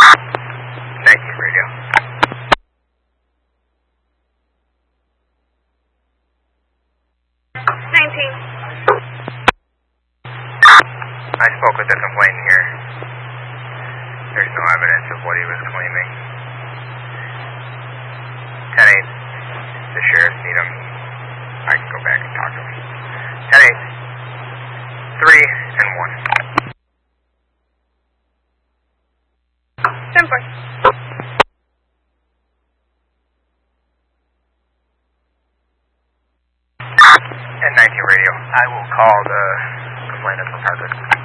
19 radio. 19. I spoke with the complainant here. There's no evidence of what he was claiming. 10-8. The sheriffs need him. I can go back and talk to him. 10-8. 3 and 1. 10-4. And 19 radio. I will call the complainant from Harvard.